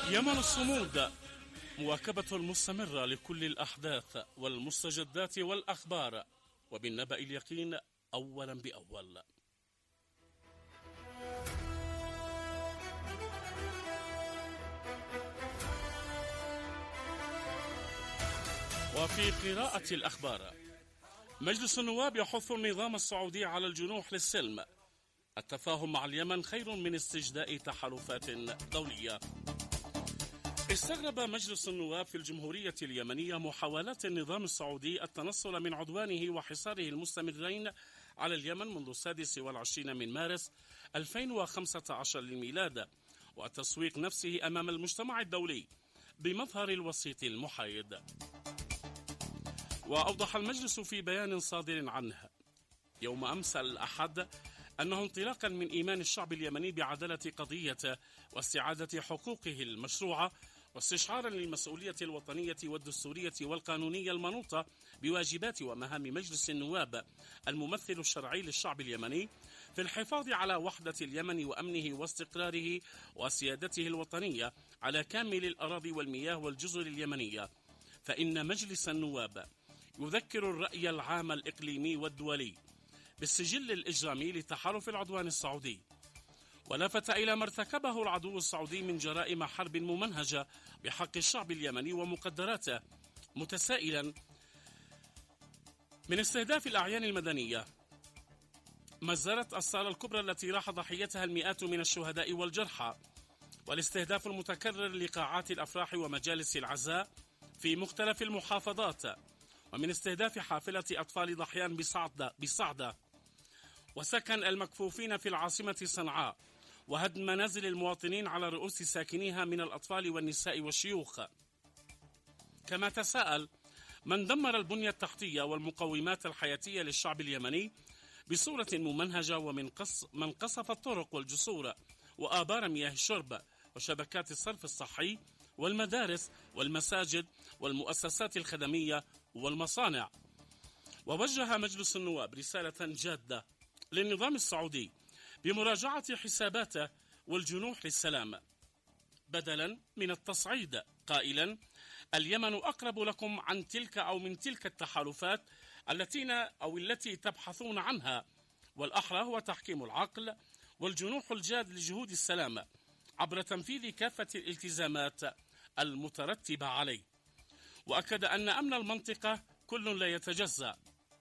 يمن الصمود، مواكبة مستمرة لكل الأحداث والمستجدات والأخبار، وبالنبأ اليقين أولا بأول. وفي قراءة الأخبار، مجلس النواب يحث النظام السعودي على الجنوح للسلم. التفاهم مع اليمن خير من استجداء تحالفات دولية. استغرب مجلس النواب في الجمهورية اليمنية محاولات النظام السعودي التنصل من عدوانه وحصاره المستمرين على اليمن منذ 26 من مارس 2015 للميلاد، وتسويق نفسه أمام المجتمع الدولي بمظهر الوسيط المحايد. وأوضح المجلس في بيان صادر عنه يوم أمس الأحد أنه انطلاقا من إيمان الشعب اليمني بعدالة قضية واستعادة حقوقه المشروعة، واستشعارا للمسؤولية الوطنية والدستورية والقانونية المنوطة بواجبات ومهام مجلس النواب الممثل الشرعي للشعب اليمني في الحفاظ على وحدة اليمن وأمنه واستقراره وسيادته الوطنية على كامل الأراضي والمياه والجزر اليمنية، فإن مجلس النواب يذكر الرأي العام الإقليمي والدولي بالسجل الإجرامي لتحالف العدوان السعودي، ولفت إلى ما ارتكبه العدو السعودي من جرائم حرب ممنهجة بحق الشعب اليمني ومقدراته، متسائلا من استهداف الأعيان المدنية، مزرة الصالة الكبرى التي راح ضحيتها المئات من الشهداء والجرحى، والاستهداف المتكرر لقاعات الأفراح ومجالس العزاء في مختلف المحافظات، ومن استهداف حافلة أطفال ضحيان بصعدة وسكن المكفوفين في العاصمة صنعاء، وهدم منازل المواطنين على رؤوس ساكنيها من الأطفال والنساء والشيوخ. كما تساءل من دمر البنية التحتية والمقومات الحياتية للشعب اليمني بصورة ممنهجة، ومن قصف الطرق والجسور وآبار مياه الشرب وشبكات الصرف الصحي والمدارس والمساجد والمؤسسات الخدمية والمصانع. ووجه مجلس النواب رسالة جادة للنظام السعودي بمراجعة حساباته والجنوح للسلام بدلا من التصعيد، قائلا: اليمن أقرب لكم عن تلك أو من تلك التحالفات التي تبحثون عنها، والأحرى هو تحكيم العقل والجنوح الجاد لجهود السلام عبر تنفيذ كافة الالتزامات المترتبة عليه. وأكد أن أمن المنطقة كل لا يتجزأ،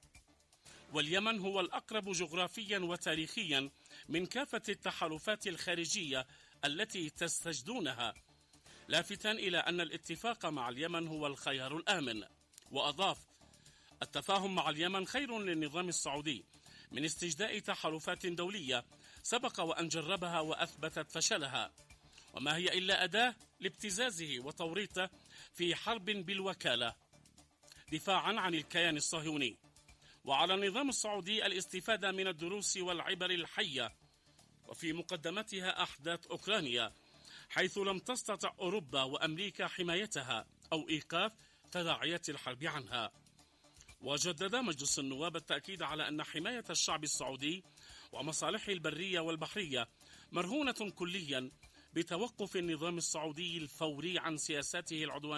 واليمن هو الأقرب جغرافيا وتاريخيا من كافة التحالفات الخارجية التي تستجدونها، لافتا إلى أن الاتفاق مع اليمن هو الخيار الآمن. وأضاف: التفاهم مع اليمن خير للنظام السعودي من استجداء تحالفات دولية سبق وأن جربها وأثبتت فشلها، وما هي إلا أداة لابتزازه وتوريطه في حرب بالوكالة دفاعا عن الكيان الصهيوني. وعلى النظام السعودي الاستفادة من الدروس والعبر الحية، وفي مقدمتها أحداث أوكرانيا، حيث لم تستطع أوروبا وأمريكا حمايتها أو إيقاف تداعيات الحرب عنها. وجدد مجلس النواب التأكيد على أن حماية الشعب السعودي ومصالحه البرية والبحرية مرهونة كليا بتوقف النظام السعودي الفوري عن سياساته العدوانية